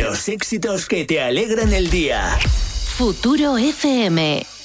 Los éxitos que te alegran el día. Futuro FM.